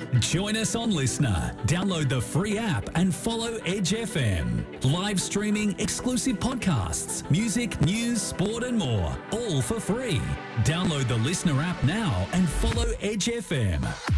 Join us on Listener. Download the free app and follow Edge FM. Live streaming, exclusive podcasts, music, news, sport and more. All for free. Download the Listener app now and follow Edge FM.